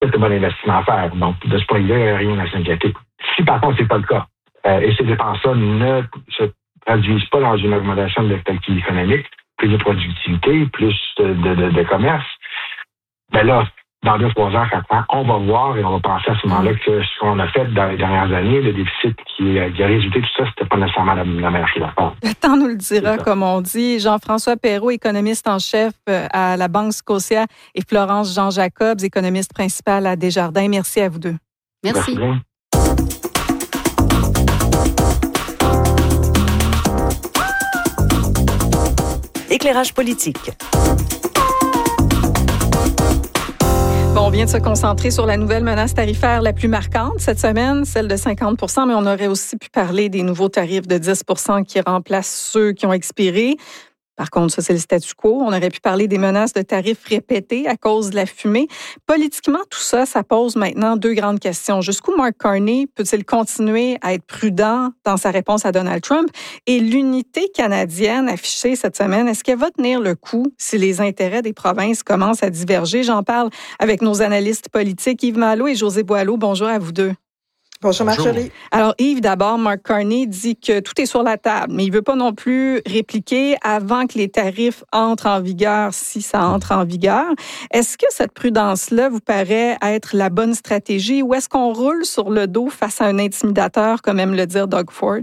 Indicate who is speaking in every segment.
Speaker 1: c'est un bon investissement à faire. Donc, de ce point de vue-là, il n'y a rien à s'inquiéter. Si par contre, c'est pas le cas, et ces dépenses-là ne se traduisent pas dans une augmentation de l'activité économique, plus de productivité, plus de commerce, ben là, dans 2-3 ans, 4 ans, on va voir et on va penser à ce moment-là que ce qu'on a fait dans les dernières années, le déficit qui a résulté de tout ça, c'était pas nécessairement la meilleure chose à faire.
Speaker 2: Le temps nous le dira, comme on dit. Jean-François Perrault, économiste en chef à la Banque Scotia, et Florence Jean-Jacobs, économiste principale à Desjardins. Merci à vous deux.
Speaker 3: Merci.
Speaker 4: Éclairage politique.
Speaker 2: Bon, on vient de se concentrer sur la nouvelle menace tarifaire la plus marquante cette semaine, celle de 50 %, mais on aurait aussi pu parler des nouveaux tarifs de 10 % qui remplacent ceux qui ont expiré. Par contre, ça, c'est le statu quo. On aurait pu parler des menaces de tarifs répétés à cause de la fumée. Politiquement, tout ça, ça pose maintenant 2 grandes questions. Jusqu'où Mark Carney peut-il continuer à être prudent dans sa réponse à Donald Trump? Et l'unité canadienne affichée cette semaine, est-ce qu'elle va tenir le coup si les intérêts des provinces commencent à diverger? J'en parle avec nos analystes politiques, Yves Malo et José Boileau. Bonjour à vous deux.
Speaker 5: Bonjour Marjorie.
Speaker 2: Alors Yves, d'abord, Mark Carney dit que tout est sur la table, mais il ne veut pas non plus répliquer avant que les tarifs entrent en vigueur, si ça entre en vigueur. Est-ce que cette prudence-là vous paraît être la bonne stratégie ou est-ce qu'on roule sur le dos face à un intimidateur, comme aime le dire Doug Ford?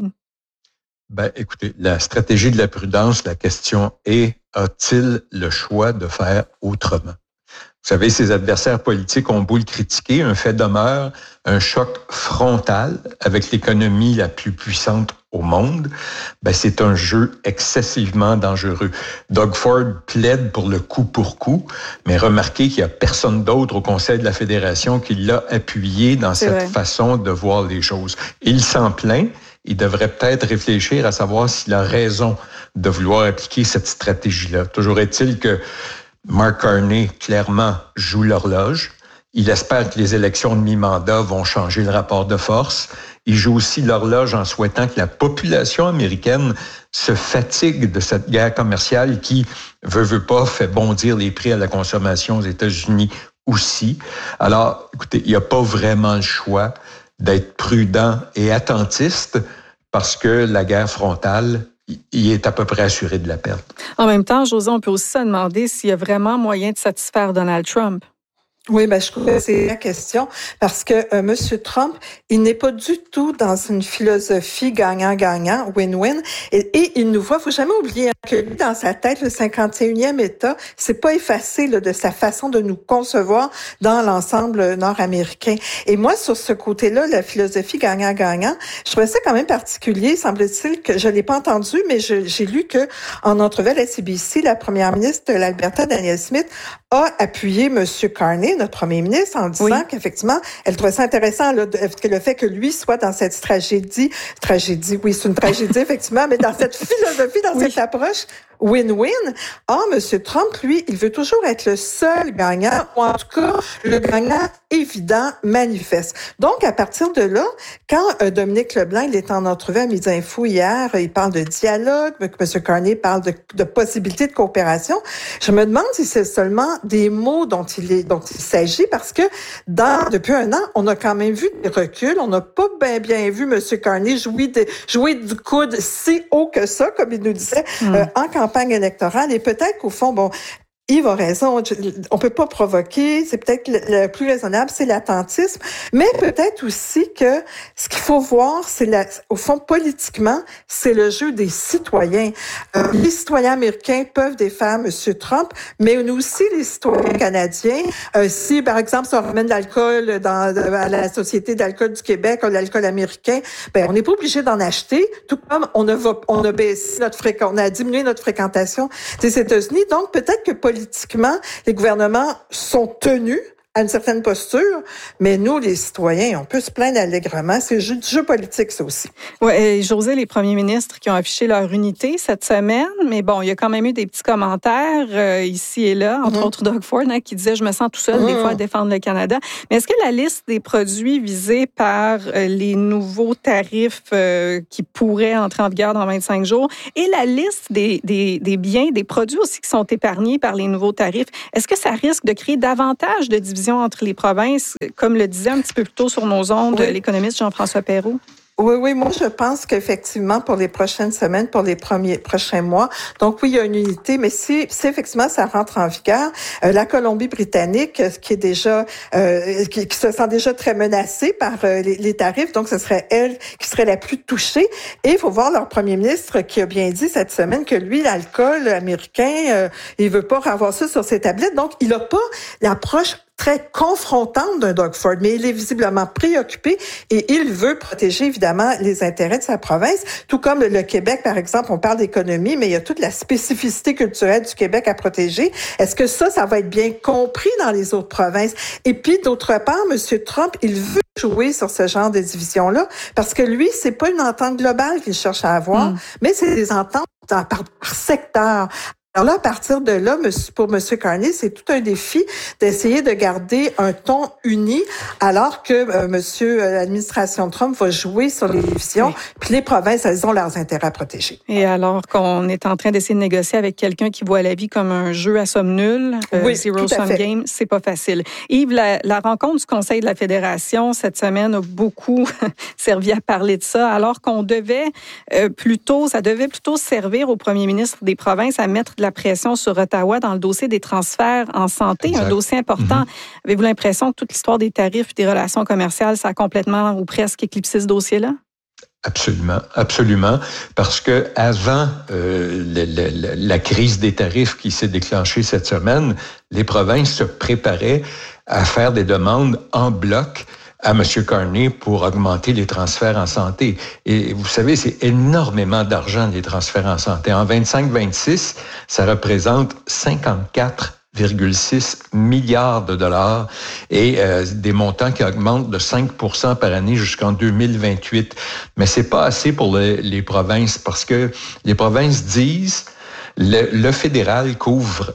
Speaker 6: Ben, écoutez, la stratégie de la prudence, la question est, a-t-il le choix de faire autrement? Vous savez, ses adversaires politiques ont beau le critiquer, un fait demeure, un choc frontal avec l'économie la plus puissante au monde, ben c'est un jeu excessivement dangereux. Doug Ford plaide pour le coup pour coup, mais remarquez qu'il n'y a personne d'autre au Conseil de la Fédération qui l'a appuyé dans cette façon de voir les choses. Il s'en plaint. Il devrait peut-être réfléchir à savoir s'il a raison de vouloir appliquer cette stratégie-là. Toujours est-il que Mark Carney, clairement, joue l'horloge. Il espère que les élections de mi-mandat vont changer le rapport de force. Il joue aussi l'horloge en souhaitant que la population américaine se fatigue de cette guerre commerciale qui, veut pas, fait bondir les prix à la consommation aux États-Unis aussi. Alors, écoutez, il n'y a pas vraiment le choix d'être prudent et attentiste parce que la guerre frontale, il est à peu près assuré de la perte.
Speaker 2: En même temps, José, on peut aussi se demander s'il y a vraiment moyen de satisfaire Donald Trump.
Speaker 5: Oui, ben je trouve que c'est la question parce que M. Trump, il n'est pas du tout dans une philosophie gagnant-gagnant, win-win, et il nous voit. Faut jamais oublier que lui, dans sa tête, le 51e État, c'est pas effacé là, de sa façon de nous concevoir dans l'ensemble nord-américain. Et moi, sur ce côté-là, la philosophie gagnant-gagnant, je trouvais ça quand même particulier. Semble-t-il que je l'ai pas entendu, mais j'ai lu que en entrevue à la CBC, la première ministre de l'Alberta, Danielle Smith, a appuyé M. Carney, notre premier ministre, en disant qu'effectivement, elle trouvait ça intéressant là, le fait que lui soit dans cette tragédie, oui, c'est une tragédie effectivement, mais dans cette philosophie, dans cette approche win-win. Or, M. Trump, lui, il veut toujours être le seul gagnant, ou en tout cas, le gagnant évident, manifeste. Donc, à partir de là, quand Dominique Leblanc, il est en entrevue à Midi Info hier, il parle de dialogue, M. Carney parle de possibilités de coopération, je me demande si c'est seulement des mots dont il s'agit, parce que depuis un an, on a quand même vu des reculs, on n'a pas bien vu M. Carney jouer du coude si haut que ça, comme il nous disait, en campagne électorale, et peut-être qu'au fond, bon, Yves a raison, on peut pas provoquer, c'est peut-être le plus raisonnable, c'est l'attentisme, mais peut-être aussi que ce qu'il faut voir, c'est au fond, politiquement, c'est le jeu des citoyens. Les citoyens américains peuvent défaire M. Trump, mais nous aussi, les citoyens canadiens, si, par exemple, si on ramène l'alcool à la Société d'alcool du Québec, ou l'alcool américain, ben, on n'est pas obligé d'en acheter, tout comme on a baissé on a diminué notre fréquentation des États-Unis. Donc, peut-être que politiquement, les gouvernements sont tenus à une certaine posture, mais nous, les citoyens, on peut se plaindre allègrement. C'est du jeu politique, ça aussi.
Speaker 2: Oui, et José, les premiers ministres qui ont affiché leur unité cette semaine, mais bon, il y a quand même eu des petits commentaires ici et là, entre autres Doug Ford, qui disait « Je me sens tout seul des fois à défendre le Canada ». Mais est-ce que la liste des produits visés par les nouveaux tarifs qui pourraient entrer en vigueur dans 25 jours et la liste des biens, des produits aussi qui sont épargnés par les nouveaux tarifs, est-ce que ça risque de créer davantage de divisions division entre les provinces, comme le disait un petit peu plus tôt sur nos ondes l'économiste Jean-François Perrault?
Speaker 5: Oui, moi je pense qu'effectivement pour les prochaines semaines, pour les prochains mois, donc oui, il y a une unité, mais si effectivement ça rentre en vigueur, la Colombie-Britannique, qui est déjà qui se sent déjà très menacée par les tarifs, donc ce serait elle qui serait la plus touchée. Et il faut voir leur premier ministre qui a bien dit cette semaine que lui, l'alcool américain, il veut pas avoir ça sur ses tablettes, donc il a pas l'approche très confrontante d'un Doug Ford, mais il est visiblement préoccupé et il veut protéger évidemment les intérêts de sa province, tout comme le Québec, par exemple, on parle d'économie, mais il y a toute la spécificité culturelle du Québec à protéger. Est-ce que ça va être bien compris dans les autres provinces? Et puis, d'autre part, M. Trump, il veut jouer sur ce genre de division-là, parce que lui, c'est pas une entente globale qu'il cherche à avoir, mais c'est des ententes par secteur. Alors là, à partir de là, pour M. Carney, c'est tout un défi d'essayer de garder un ton uni, alors que l'administration Trump va jouer sur les divisions, puis les provinces, elles ont leurs intérêts à protéger.
Speaker 2: Et alors qu'on est en train d'essayer de négocier avec quelqu'un qui voit la vie comme un jeu à somme nulle, zero-sum game, c'est pas facile. Yves, la rencontre du Conseil de la Fédération cette semaine a beaucoup servi à parler de ça, alors qu'on devait ça devait plutôt servir au premier ministre des provinces à mettre de la pression sur Ottawa dans le dossier des transferts en santé, un dossier important. Avez-vous l'impression que toute l'histoire des tarifs et des relations commerciales, ça a complètement ou presque éclipsé ce dossier-là?
Speaker 6: Absolument, parce que avant la crise des tarifs qui s'est déclenchée cette semaine, les provinces se préparaient à faire des demandes en bloc à M. Carney pour augmenter les transferts en santé. Et vous savez, c'est énormément d'argent, les transferts en santé. En 25-26, ça représente 54,6 milliards de dollars et des montants qui augmentent de 5% par année jusqu'en 2028. Mais c'est pas assez pour les provinces, parce que les provinces disent le fédéral couvre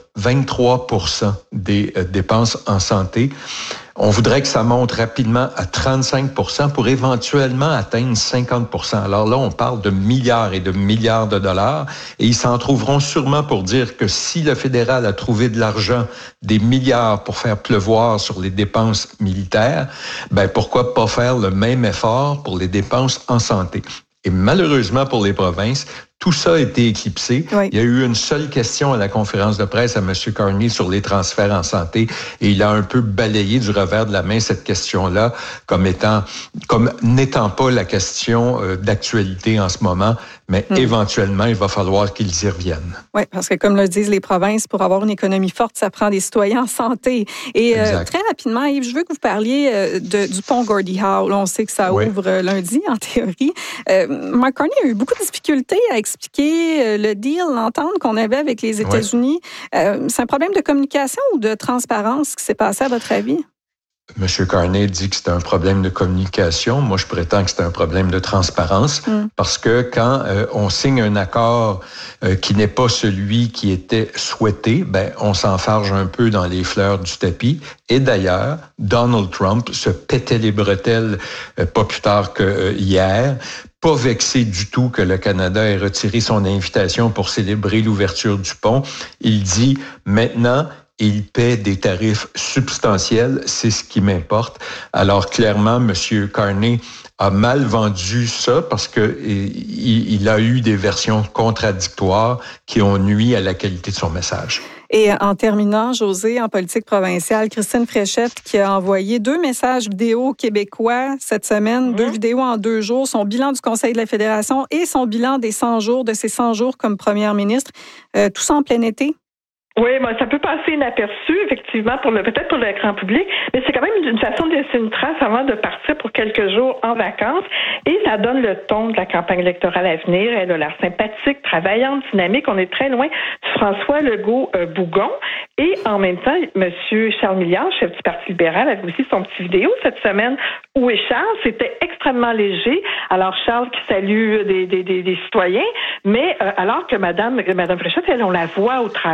Speaker 6: 23% des dépenses en santé. On voudrait que ça monte rapidement à 35% pour éventuellement atteindre 50%. Alors là, on parle de milliards et de milliards de dollars, et ils s'en trouveront sûrement pour dire que si le fédéral a trouvé de l'argent, des milliards pour faire pleuvoir sur les dépenses militaires, ben pourquoi pas faire le même effort pour les dépenses en santé? Et malheureusement pour les provinces, tout ça a été éclipsé. Oui. Il y a eu une seule question à la conférence de presse à M. Carney sur les transferts en santé, et il a un peu balayé du revers de la main cette question-là comme n'étant pas la question d'actualité en ce moment, mais éventuellement, il va falloir qu'ils y reviennent.
Speaker 2: Oui, parce que comme le disent les provinces, pour avoir une économie forte, ça prend des citoyens en santé. Et très rapidement, Yves, je veux que vous parliez du pont Gordie Howe. Là, on sait que ça ouvre lundi, en théorie. Mark Carney a eu beaucoup de difficultés à expliquer le deal, l'entente qu'on avait avec les États-Unis. C'est un problème de communication ou de transparence qui s'est passé, à votre avis?
Speaker 6: M. Carney dit que c'est un problème de communication. Moi, je prétends que c'est un problème de transparence, parce que quand on signe un accord qui n'est pas celui qui était souhaité, on s'enfarge un peu dans les fleurs du tapis. Et d'ailleurs, Donald Trump se pétait les bretelles pas plus tard que hier, pas vexé du tout que le Canada ait retiré son invitation pour célébrer l'ouverture du pont. Il dit maintenant, il paie des tarifs substantiels, c'est ce qui m'importe. Alors clairement, M. Carney a mal vendu ça, parce que il a eu des versions contradictoires qui ont nui à la qualité de son message.
Speaker 2: Et en terminant, José, en politique provinciale, Christine Fréchette qui a envoyé 2 messages vidéo québécois cette semaine, 2 vidéos en 2 jours, son bilan du Conseil de la Fédération et son bilan des 100 jours, de ses 100 jours comme première ministre, tout ça en plein été.
Speaker 3: Oui, ça peut passer inaperçu, effectivement, peut-être pour le grand public, mais c'est quand même une façon de laisser une trace avant de partir pour quelques jours en vacances, et ça donne le ton de la campagne électorale à venir. Elle a l'air sympathique, travaillante, dynamique. On est très loin du François Legault-Bougon, et en même temps, M. Charles Milliard, chef du Parti libéral, avait aussi son petit vidéo cette semaine. Où est Charles? C'était extrêmement léger. Alors, Charles qui salue des citoyens, mais alors que Madame Fréchette, elle, on la voit au travail, elle nous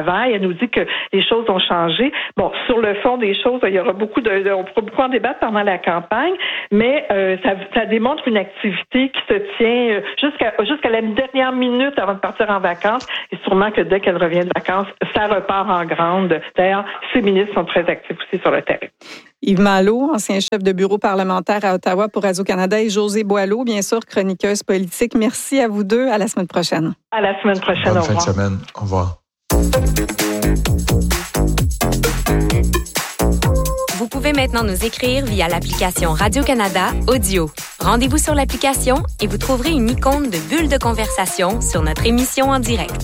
Speaker 3: nous dit que les choses ont changé. Bon, sur le fond des choses, il y aura on pourra beaucoup en débattre pendant la campagne, mais ça démontre une activité qui se tient jusqu'à la dernière minute avant de partir en vacances, et sûrement que dès qu'elle revient de vacances, ça repart en grande. D'ailleurs, ces ministres sont très actifs aussi sur le terrain.
Speaker 2: Yves Malo, ancien chef de bureau parlementaire à Ottawa pour Radio-Canada, et Josée Boileau, bien sûr, chroniqueuse politique. Merci à vous deux. À la semaine prochaine.
Speaker 3: À la semaine prochaine.
Speaker 6: Bonne
Speaker 3: au revoir.
Speaker 6: fin de semaine. Au revoir.
Speaker 7: Vous pouvez maintenant nous écrire via l'application Radio-Canada Audio. Rendez-vous sur l'application et vous trouverez une icône de bulle de conversation sur notre émission en direct.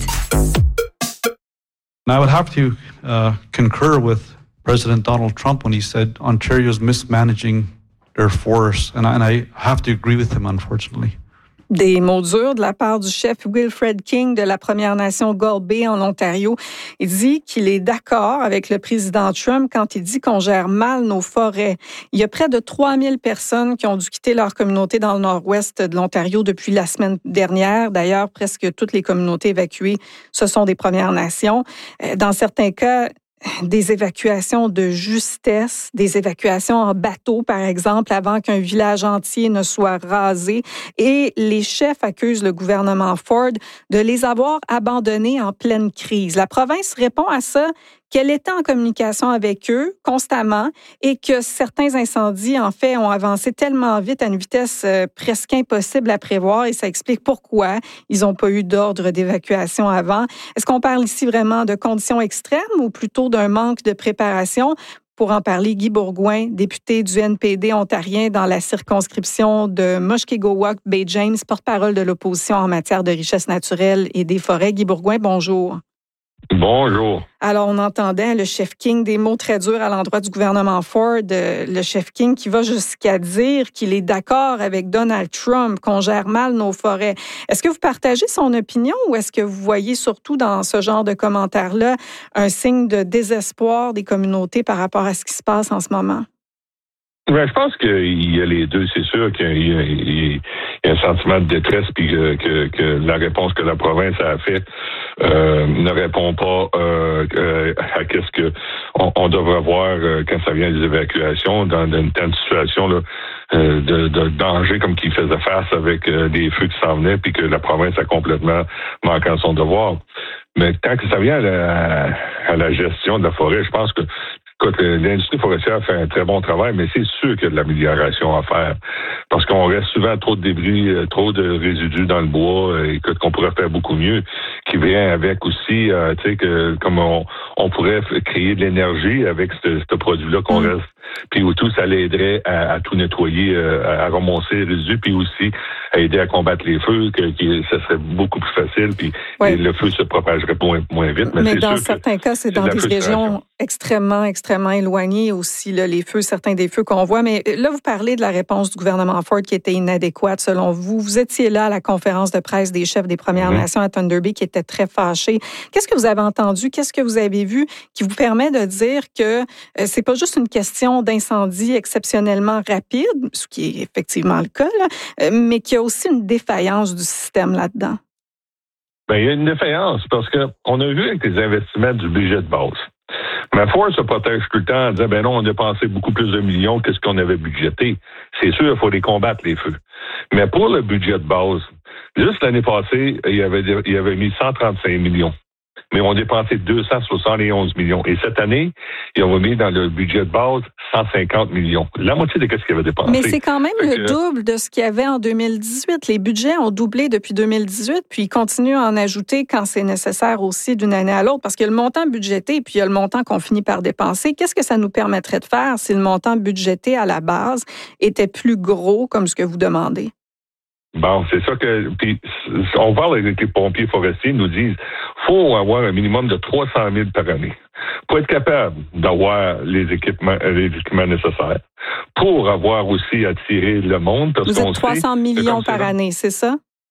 Speaker 8: I would have to concur with President Donald Trump when he said Ontario's mismanaging their forests, and I have to agree with him, unfortunately.
Speaker 2: Des mots durs de la part du chef Wilfred King de la Première Nation Gull Bay en Ontario. Il dit qu'il est d'accord avec le président Trump quand il dit qu'on gère mal nos forêts. Il y a près de 3000 personnes qui ont dû quitter leur communauté dans le nord-ouest de l'Ontario depuis la semaine dernière. D'ailleurs, presque toutes les communautés évacuées, ce sont des Premières Nations. Dans certains cas, des évacuations de justesse, des évacuations en bateau, par exemple, avant qu'un village entier ne soit rasé. Et les chefs accusent le gouvernement Ford de les avoir abandonnés en pleine crise. La province répond à ça qu'elle était en communication avec eux constamment et que certains incendies, en fait, ont avancé tellement vite à une vitesse presque impossible à prévoir, et ça explique pourquoi ils n'ont pas eu d'ordre d'évacuation avant. Est-ce qu'on parle ici vraiment de conditions extrêmes ou plutôt d'un manque de préparation? Pour en parler, Guy Bourgouin, député du NPD ontarien dans la circonscription de Mushkegowuk-Bay-James, porte-parole de l'opposition en matière de richesse naturelle et des forêts. Guy Bourgouin, bonjour.
Speaker 9: Bonjour.
Speaker 2: Alors, on entendait le chef King des mots très durs à l'endroit du gouvernement Ford, le chef King qui va jusqu'à dire qu'il est d'accord avec Donald Trump, qu'on gère mal nos forêts. Est-ce que vous partagez son opinion ou est-ce que vous voyez surtout dans ce genre de commentaires-là un signe de désespoir des communautés par rapport à ce qui se passe en ce moment?
Speaker 9: Ben, je pense qu'il y a les deux. C'est sûr qu'il y a un sentiment de détresse, puis que la réponse que la province a faite ne répond pas à qu'est-ce que on devrait voir quand ça vient des évacuations dans une telle situation là, de danger comme qu'il faisait face avec des feux qui s'en venaient, puis que la province a complètement manqué à son devoir. Mais tant que ça vient à la gestion de la forêt, je pense que écoute, l'industrie forestière fait un très bon travail, mais c'est sûr qu'il y a de l'amélioration à faire. Parce qu'on reste souvent trop de débris, trop de résidus dans le bois, écoute, qu'on pourrait faire beaucoup mieux, qui vient avec aussi, tu sais, que comme on pourrait créer de l'énergie avec ce produit-là qu'on reste. Puis tout, ça l'aiderait à tout nettoyer, à remonter les résidus, puis aussi à aider à combattre les feux, que ça serait beaucoup plus facile, puis le feu se propagerait moins vite.
Speaker 2: Mais dans certains cas, c'est dans des régions extrêmement éloignées aussi, là, les feux, certains des feux qu'on voit. Mais là, vous parlez de la réponse du gouvernement Ford qui était inadéquate, selon vous. Vous étiez là à la conférence de presse des chefs des Premières Nations à Thunder Bay qui étaient très fâchés. Qu'est-ce que vous avez entendu? Qu'est-ce que vous avez vu qui vous permet de dire que c'est pas juste une question d'incendie exceptionnellement rapide, ce qui est effectivement le cas, là, mais qu'il y a aussi une défaillance du système là-dedans?
Speaker 9: Bien, il y a une défaillance parce qu'on a vu avec les investissements du budget de base. Mais Ford se protège tout le temps en disant, ben non, on a dépensé beaucoup plus de millions que ce qu'on avait budgété. C'est sûr, il faut les combattre, les feux. Mais pour le budget de base, juste l'année passée, il avait mis 135 millions. Mais on a dépensé 271 millions. Et cette année, ils ont mis dans le budget de base 150 millions. La moitié de ce qu'ils avaient dépensé.
Speaker 2: Mais c'est quand même le double de ce qu'il y avait en 2018. Les budgets ont doublé depuis 2018, puis ils continuent à en ajouter quand c'est nécessaire aussi d'une année à l'autre, parce qu'il y a le montant budgété, puis il y a le montant qu'on finit par dépenser. Qu'est-ce que ça nous permettrait de faire si le montant budgété à la base était plus gros, comme ce que vous demandez?
Speaker 9: Bon, c'est ça que... Puis, on parle avec les pompiers forestiers, ils nous disent faut avoir un minimum de 300 000 par année pour être capable d'avoir les équipements nécessaires, pour avoir aussi attiré le monde. Parce
Speaker 2: vous êtes 300 millions par année, c'est ça?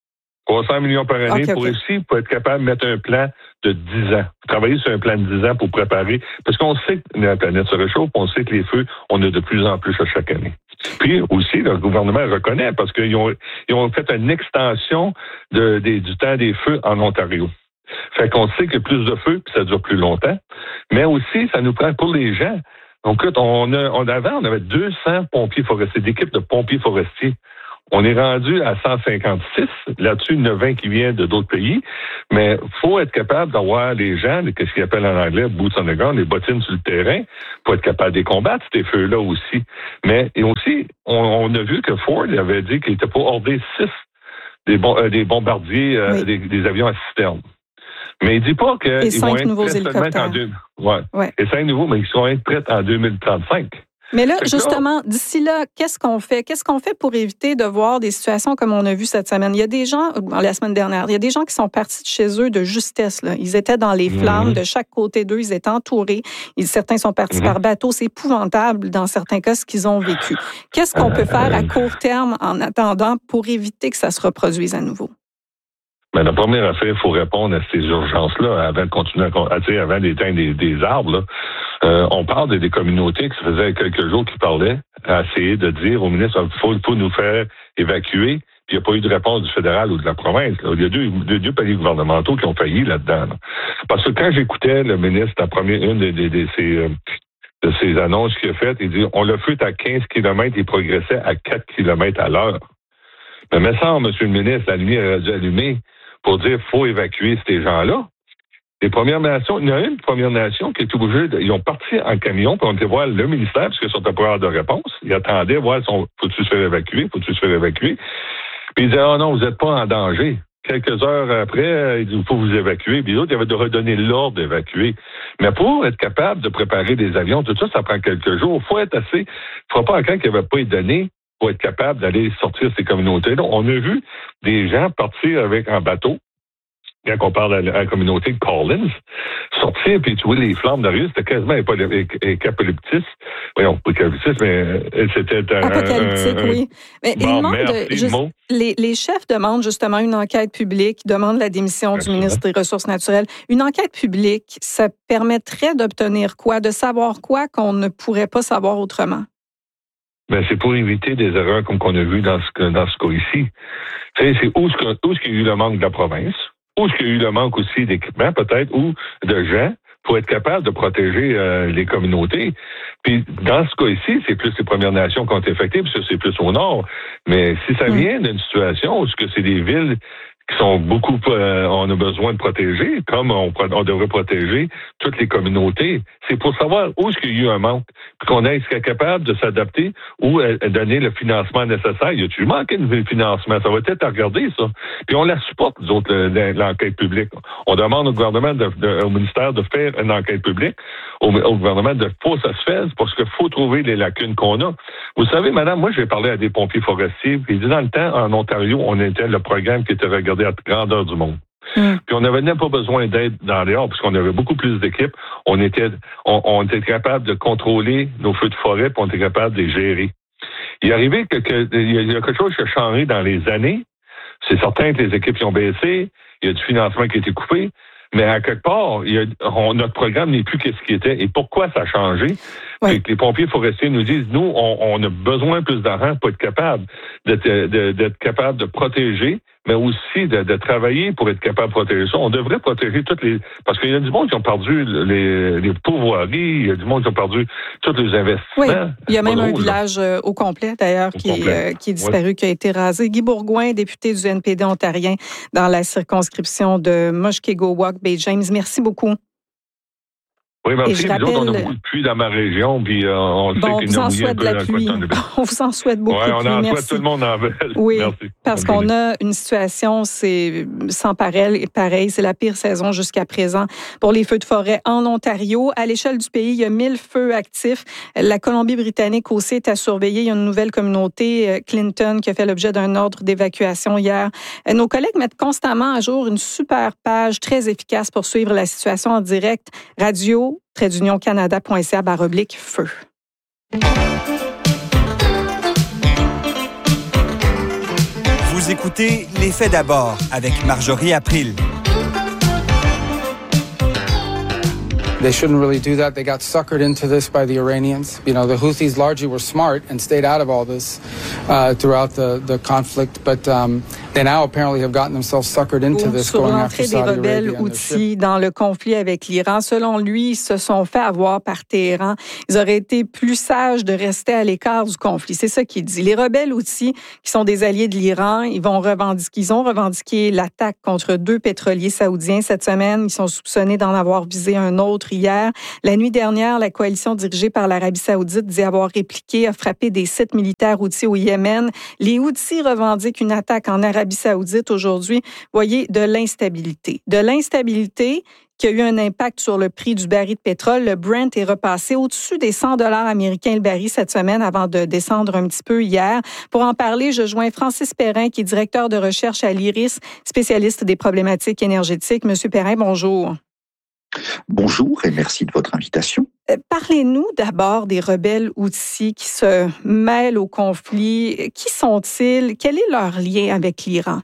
Speaker 9: 300 millions par année pour être capable de mettre un plan de 10 ans. Travailler sur un plan de 10 ans pour préparer. Parce qu'on sait que la planète se réchauffe, on sait que les feux, on a de plus en plus à chaque année. Puis aussi, le gouvernement reconnaît parce qu'ils ont fait une extension du temps des feux en Ontario. Fait qu'on sait qu'il y a plus de feu, puis ça dure plus longtemps. Mais aussi, ça nous prend pour les gens. Donc, avant, on avait 200 pompiers forestiers, d'équipes de pompiers forestiers. On est rendu à 156. Là-dessus, il y en a 20 qui viennent de d'autres pays. Mais faut être capable d'avoir les gens, qu'est-ce qu'ils appellent en anglais, boots on the ground, les bottines sur le terrain, pour être capable de les combattre, ces feux-là aussi. Mais et aussi, on a vu que Ford avait dit qu'il était pour order 6 des bombardiers, des avions à citerne. Mais il dit pas qu'ils vont être prêts seulement Et 5 nouveaux, mais ils seront être prêts en 2035.
Speaker 2: Mais là, justement, d'ici là, qu'est-ce qu'on fait? Qu'est-ce qu'on fait pour éviter de voir des situations comme on a vu cette semaine? Il y a des gens, la semaine dernière, il y a des gens qui sont partis de chez eux de justesse. Là. Ils étaient dans les flammes de chaque côté d'eux. Ils étaient entourés. Certains sont partis par bateau. C'est épouvantable, dans certains cas, ce qu'ils ont vécu. Qu'est-ce qu'on peut faire à court terme en attendant pour éviter que ça se reproduise à nouveau?
Speaker 9: Mais la première affaire, il faut répondre à ces urgences-là avant de continuer avant d'éteindre des arbres. Là. On parle des communautés qui ça faisait quelques jours qui parlaient à essayer de dire au ministre il faut nous faire évacuer. Puis il n'y a pas eu de réponse du fédéral ou de la province. Là. Il y a deux paliers gouvernementaux qui ont failli là-dedans. Là. Parce que quand j'écoutais le ministre, une de ses annonces qu'il a faites, il dit on l'a fait à 15 km et progressait à 4 km à l'heure. Mais me semble, M. le ministre, la lumière a dû allumer pour dire qu'il faut évacuer ces gens-là. Les Premières Nations, il y a une Première Nation qui est obligée ils ont parti en camion pour aller voir le ministère, parce qu'ils sont à pouvoir de réponse. Ils attendaient voir faut-tu se faire évacuer. Puis ils disaient non, vous n'êtes pas en danger. Quelques heures après, il dit il faut vous évacuer. Puis l'autre, il avait de redonner l'ordre d'évacuer. Mais pour être capable de préparer des avions, tout ça, ça prend quelques jours. Il faut être assez. Il ne faudra pas encore qu'il n'y avait pas été donné pour être capable d'aller sortir ces communautés-là. On a vu des gens partir en bateau, quand on parle à la communauté de Collins, sortir puis tu vois les flammes de rue, c'était quasiment apocalyptique. Voyons, pas apocalyptique, mais c'était
Speaker 2: apocalyptique, oui. Mais les chefs demandent justement une enquête publique, demandent la démission du ministre des Ressources naturelles. Une enquête publique, ça permettrait d'obtenir quoi? De savoir quoi qu'on ne pourrait pas savoir autrement?
Speaker 9: Ben, c'est pour éviter des erreurs comme qu'on a vu dans ce cas ici. C'est où est-ce qu'il y a eu le manque de la province, où est-ce qu'il y a eu le manque aussi d'équipement peut-être, ou de gens pour être capable de protéger les communautés. Puis dans ce cas ici, c'est plus les Premières Nations qui ont été affectées, puis ça, c'est plus au nord. Mais si ça vient d'une situation où c'est des villes qui sont beaucoup, on a besoin de protéger, comme on devrait protéger toutes les communautés. C'est pour savoir où est-ce qu'il y a eu un manque, puis qu'on est capable de s'adapter ou donner le financement nécessaire. Y a-t-il manqué de financement? Ça va être à regarder, ça. Puis on la supporte, nous autres, l'enquête publique. On demande au gouvernement, au ministère de faire une enquête publique, au gouvernement de faut que ça se fasse, parce qu'il faut trouver les lacunes qu'on a. Vous savez, madame, moi, j'ai parlé à des pompiers forestiers, puis dans le temps, en Ontario, on était le programme qui était regardé à grandeur du monde. Puis on n'avait même pas besoin d'aide dans les hors, puisqu'on avait beaucoup plus d'équipes. On était capable de contrôler nos feux de forêt, puis on était capable de les gérer. Il est arrivé il y a quelque chose qui a changé dans les années. C'est certain que les équipes ont baissé, il y a du financement qui a été coupé, mais à quelque part, notre programme n'est plus qu'est-ce qu'il était. Et pourquoi ça a changé? C'est que les pompiers forestiers nous disent, nous, on a besoin plus d'argent pour être capable d'être capable de protéger, mais aussi de travailler pour être capable de protéger ça. On devrait protéger parce qu'il y a du monde qui ont perdu les pourvoiries, il y a du monde qui ont perdu tous les investissements.
Speaker 2: Oui, il y a même un village au complet, d'ailleurs, qui est disparu, qui a été rasé. Guy Bourgouin, député du NPD ontarien dans la circonscription de Mushkegowuk-Bay-James. Merci beaucoup.
Speaker 9: Oui, merci. Nous autres, on a beaucoup de pluie dans ma région, puis on sait qu'il nous a mouillé un peu dans le coin de
Speaker 2: On vous en souhaite beaucoup de pluie.
Speaker 9: On en souhaite, tout le monde en veut.
Speaker 2: Oui, merci. Parce qu'on a une situation, c'est sans pareil, c'est la pire saison jusqu'à présent pour les feux de forêt en Ontario. À l'échelle du pays, il y a 1000 feux actifs. La Colombie-Britannique aussi est à surveiller. Il y a une nouvelle communauté, Clinton, qui a fait l'objet d'un ordre d'évacuation hier. Nos collègues mettent constamment à jour une super page très efficace pour suivre la situation en direct. radio-canada.ca/feu.
Speaker 10: Vous écoutez Les Faits d'abord avec Marjorie April.
Speaker 11: They shouldn't really do that. They got suckered into this by the Iranians. You know, the Houthis largely were smart and stayed out of all this throughout the conflict, but they now apparently have gotten themselves suckered into this.
Speaker 2: Sur l'entrée des rebelles Houthis dans le conflit avec l'Iran, selon lui, ils se sont fait avoir par Téhéran. Ils auraient été plus sages de rester à l'écart du conflit. C'est ça qu'il dit. Les rebelles Houthis, qui sont des alliés de l'Iran, ils ont revendiqué l'attaque contre 2 pétroliers saoudiens cette semaine. Ils sont soupçonnés d'en avoir visé un autre hier. La nuit dernière, la coalition dirigée par l'Arabie saoudite dit avoir répliqué, a frappé des sites militaires Houthis au Yémen. Les Houthis revendiquent une attaque en Arabie saoudite aujourd'hui. Voyez, de l'instabilité. De l'instabilité qui a eu un impact sur le prix du baril de pétrole. Le Brent est repassé au-dessus des 100 $ américains le baril cette semaine avant de descendre un petit peu hier. Pour en parler, je joins Francis Perrin, qui est directeur de recherche à l'IRIS, spécialiste des problématiques énergétiques. Monsieur Perrin, bonjour.
Speaker 12: Bonjour et merci de votre invitation.
Speaker 2: Parlez-nous d'abord des rebelles Houthis qui se mêlent au conflit. Qui sont-ils? Quel est leur lien avec l'Iran?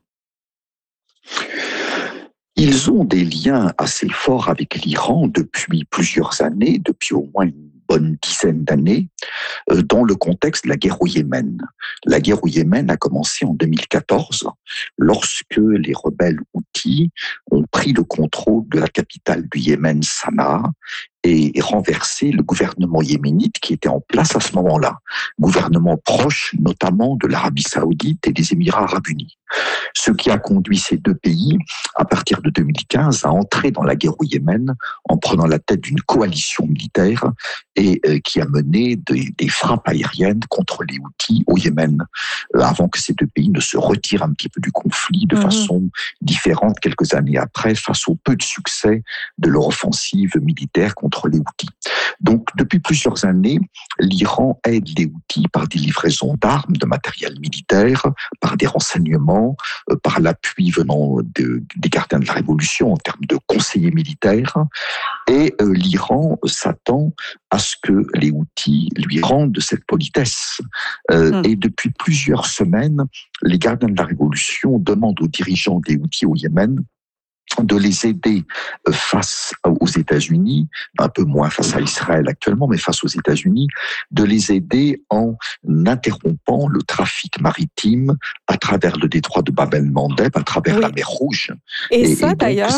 Speaker 12: Ils ont des liens assez forts avec l'Iran depuis plusieurs années, depuis au moins une bonne dizaine d'années, dans le contexte de la guerre au Yémen. La guerre au Yémen a commencé en 2014, lorsque les rebelles Houthis ont pris le contrôle de la capitale du Yémen, Sanaa, et renversé le gouvernement yéménite qui était en place à ce moment-là. Gouvernement proche notamment de l'Arabie saoudite et des Émirats arabes unis. Ce qui a conduit ces deux pays, à partir de 2015, à entrer dans la guerre au Yémen en prenant la tête d'une coalition militaire et qui a mené des frappes aériennes contre les Houthis au Yémen, avant que ces deux pays ne se retirent un petit peu du conflit de façon différente quelques années après, face au peu de succès de leur offensive militaire contre les Houthis. Donc, depuis plusieurs années, l'Iran aide les Houthis par des livraisons d'armes, de matériel militaire, par des renseignements, par l'appui venant des gardiens de la Révolution en termes de conseillers militaires. Et l'Iran s'attend à ce que les Houthis lui rendent cette politesse. Et depuis plusieurs semaines, les gardiens de la Révolution demandent aux dirigeants des Houthis au Yémen de les aider face aux États-Unis, un peu moins face à Israël actuellement, mais face aux États-Unis, de les aider en interrompant le trafic maritime à travers le détroit de Bab el-Mandeb, à travers la mer Rouge.
Speaker 2: Et ça, d'ailleurs,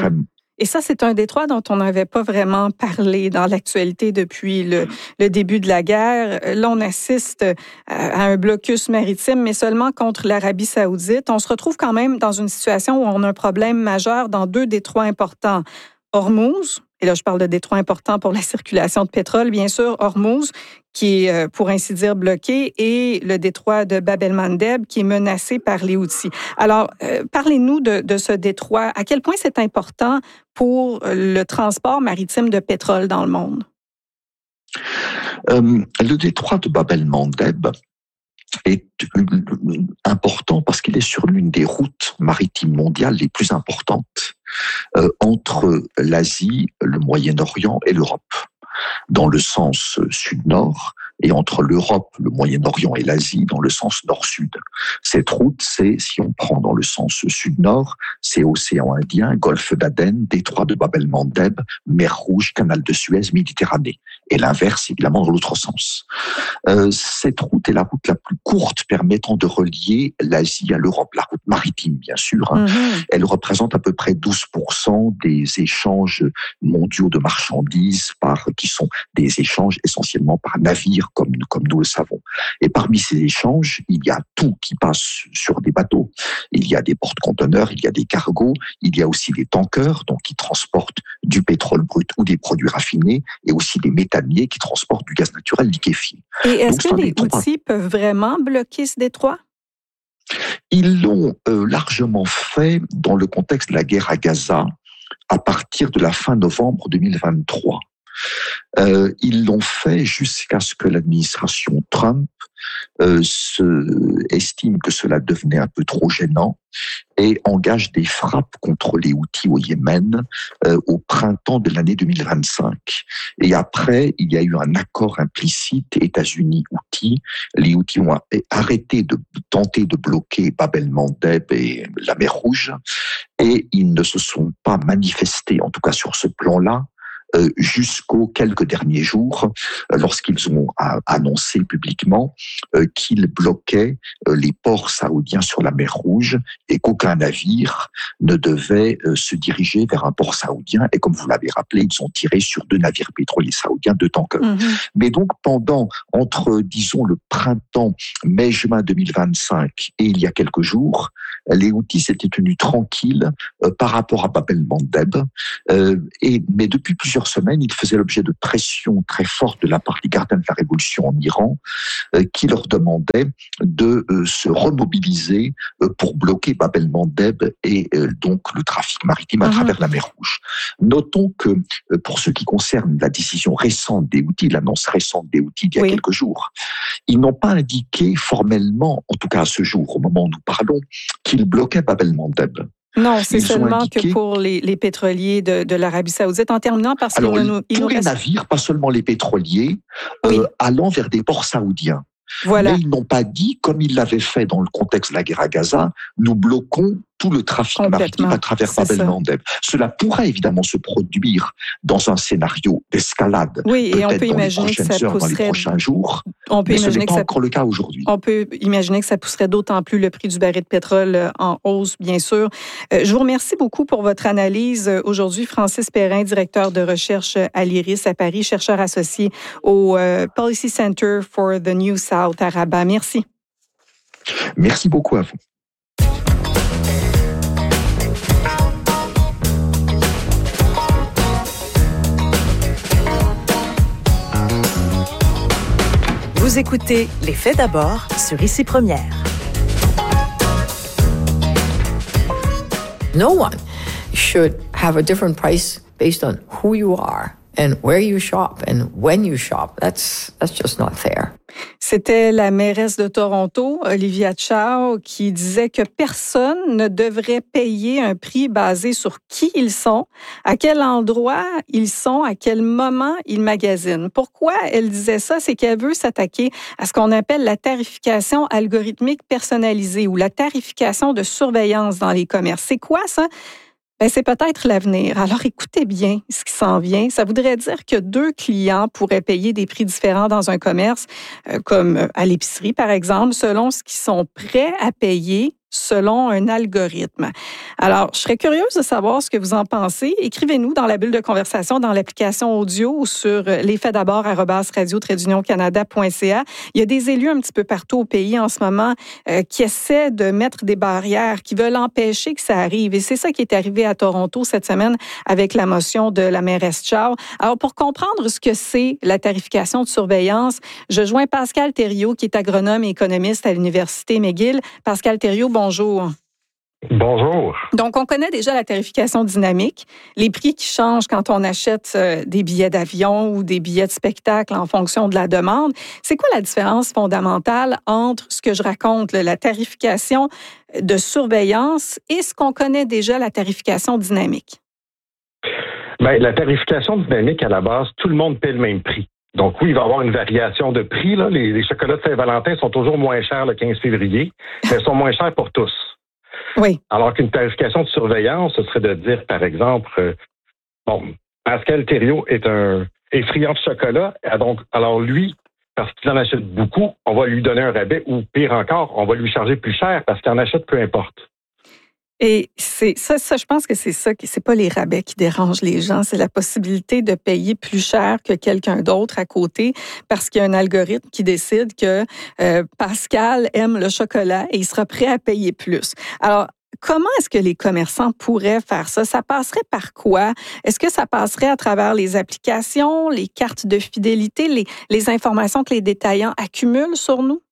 Speaker 2: c'est un détroit dont on n'avait pas vraiment parlé dans l'actualité depuis le début de la guerre. Là, on assiste à un blocus maritime, mais seulement contre l'Arabie saoudite. On se retrouve quand même dans une situation où on a un problème majeur dans 2 détroits importants. Hormuz, et là je parle de détroit important pour la circulation de pétrole, bien sûr, Hormuz, qui est pour ainsi dire bloqué, et le détroit de Bab el-Mandeb, qui est menacé par les Houthis. Alors, parlez-nous de ce détroit. À quel point c'est important pour le transport maritime de pétrole dans le monde?
Speaker 12: Le détroit de Bab el-Mandeb est important parce qu'il est sur l'une des routes maritimes mondiales les plus importantes entre l'Asie, le Moyen-Orient et l'Europe, dans le sens sud-nord, et entre l'Europe, le Moyen-Orient et l'Asie dans le sens nord-sud. Cette route, c'est, si on prend dans le sens sud-nord, c'est océan Indien, golfe d'Aden, détroit de Bab el-Mandeb, mer Rouge, canal de Suez, Méditerranée. Et l'inverse, évidemment, dans l'autre sens. Cette route est la route la plus courte permettant de relier l'Asie à l'Europe, la route maritime, bien sûr. Elle représente à peu près 12% des échanges mondiaux de marchandises qui sont des échanges essentiellement par navire, comme nous le savons. Et parmi ces échanges, il y a tout qui passe sur des bateaux. Il y a des porte-conteneurs, il y a des cargos, il y a aussi des tankers, donc qui transportent du pétrole brut ou des produits raffinés, et aussi des méthaniers qui transportent du gaz naturel liquéfié.
Speaker 2: Et est-ce que les Houthis peuvent vraiment bloquer ce détroit?
Speaker 12: Ils l'ont largement fait dans le contexte de la guerre à Gaza à partir de la fin novembre 2023. Ils l'ont fait jusqu'à ce que l'administration Trump estime que cela devenait un peu trop gênant et engage des frappes contre les Houthis au Yémen au printemps de l'année 2025. Et après, il y a eu un accord implicite États-Unis-Houthis. Les Houthis ont arrêté de tenter de bloquer Bab el-Mandeb et la mer Rouge, et ils ne se sont pas manifestés, en tout cas sur ce plan-là, jusqu'aux quelques derniers jours, lorsqu'ils ont annoncé publiquement qu'ils bloquaient les ports saoudiens sur la mer Rouge et qu'aucun navire ne devait se diriger vers un port saoudien. Et comme vous l'avez rappelé, ils ont tiré sur 2 navires pétroliers saoudiens, 2 tankers. Mais donc, entre, disons, le printemps, mai-juin 2025 et il y a quelques jours, les Houthis s'étaient tenus tranquilles par rapport à Bab el-Mandeb. Mais depuis plusieurs semaines, ils faisaient l'objet de pressions très fortes de la part des gardiens de la révolution en Iran, qui leur demandaient de se remobiliser pour bloquer Bab el-Mandeb et donc le trafic maritime à travers la mer Rouge. Notons que pour ce qui concerne la décision récente des Houthis, l'annonce récente des Houthis d'il y a quelques jours, ils n'ont pas indiqué formellement, en tout cas à ce jour, au moment où nous parlons, qu'ils bloquaient Bab el-Mandeb.
Speaker 2: Non, c'est seulement que pour les pétroliers de l'Arabie Saoudite. En terminant, parce
Speaker 12: que tous les navires, pas seulement les pétroliers, allant vers des ports saoudiens. Voilà. Mais ils n'ont pas dit, comme ils l'avaient fait dans le contexte de la guerre à Gaza, nous bloquons tout le trafic maritime à travers Bab el-Mandeb. Cela pourrait évidemment se produire dans un scénario d'escalade.
Speaker 2: Oui, et on peut imaginer que ça pousserait
Speaker 12: dans les prochains jours. Mais ce n'est pas encore le cas aujourd'hui.
Speaker 2: On peut imaginer que ça pousserait d'autant plus le prix du baril de pétrole en hausse, bien sûr. Je vous remercie beaucoup pour votre analyse. Aujourd'hui, Francis Perrin, directeur de recherche à l'IRIS à Paris, chercheur associé au Policy Center for the New South à Rabat. Merci.
Speaker 12: Merci beaucoup à vous.
Speaker 4: Vous écoutez Les Faits d'abord sur Ici Première.
Speaker 13: No one should have a different price based on who you are and where you shop and when you shop. That's just not fair.
Speaker 2: C'était la mairesse de Toronto, Olivia Chow, qui disait que personne ne devrait payer un prix basé sur qui ils sont, à quel endroit ils sont, à quel moment ils magasinent. Pourquoi elle disait ça? C'est qu'elle veut s'attaquer à ce qu'on appelle la tarification algorithmique personnalisée ou la tarification de surveillance dans les commerces. C'est quoi ça? C'est peut-être l'avenir. Alors, écoutez bien ce qui s'en vient. Ça voudrait dire que 2 clients pourraient payer des prix différents dans un commerce, comme à l'épicerie, par exemple, selon ce qu'ils sont prêts à payer selon un algorithme. Alors, je serais curieuse de savoir ce que vous en pensez. Écrivez-nous dans la bulle de conversation, dans l'application audio ou sur lesfaitsdabord@radio-canada.ca. Il y a des élus un petit peu partout au pays en ce moment qui essaient de mettre des barrières, qui veulent empêcher que ça arrive. Et c'est ça qui est arrivé à Toronto cette semaine avec la motion de la mairesse Chow. Alors, pour comprendre ce que c'est la tarification de surveillance, je joins Pascal Thériault, qui est agronome et économiste à l'Université McGill. Pascal Thériault, bonjour.
Speaker 1: Bonjour.
Speaker 2: Donc, on connaît déjà la tarification dynamique, les prix qui changent quand on achète des billets d'avion ou des billets de spectacle en fonction de la demande. C'est quoi la différence fondamentale entre ce que je raconte, la tarification de surveillance, et ce qu'on connaît déjà, la tarification dynamique?
Speaker 1: Bien, la tarification dynamique, à la base, tout le monde paie le même prix. Donc oui, il va y avoir une variation de prix. Là. Les chocolats de Saint-Valentin sont toujours moins chers le 15 février, mais ils sont moins chers pour tous.
Speaker 2: Oui.
Speaker 1: Alors qu'une tarification de surveillance, ce serait de dire, par exemple, Pascal Thériault est friand de chocolat, alors lui, parce qu'il en achète beaucoup, on va lui donner un rabais, ou pire encore, on va lui charger plus cher parce qu'il en achète peu importe.
Speaker 2: Et c'est ça, je pense que c'est pas les rabais qui dérangent les gens, c'est la possibilité de payer plus cher que quelqu'un d'autre à côté parce qu'il y a un algorithme qui décide que Pascal aime le chocolat et il sera prêt à payer plus. Alors, comment est-ce que les commerçants pourraient faire ça? Ça passerait par quoi? Est-ce que ça passerait à travers les applications, les cartes de fidélité, les informations que les détaillants accumulent sur nous?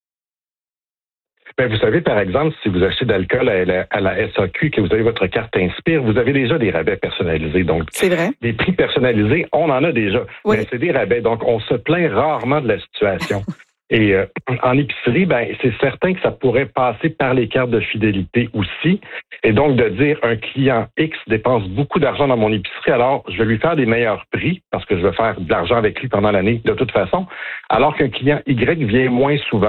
Speaker 1: Bien, vous savez, par exemple, si vous achetez de l'alcool à la SAQ, que vous avez votre carte Inspire, vous avez déjà des rabais personnalisés. Donc,
Speaker 2: c'est vrai.
Speaker 1: Des prix personnalisés, on en a déjà.
Speaker 2: Oui.
Speaker 1: Mais c'est des rabais. Donc, on se plaint rarement de la situation. Et en épicerie, c'est certain que ça pourrait passer par les cartes de fidélité aussi. Et donc, de dire un client X dépense beaucoup d'argent dans mon épicerie, alors je vais lui faire des meilleurs prix parce que je vais faire de l'argent avec lui pendant l'année de toute façon, alors qu'un client Y vient moins souvent.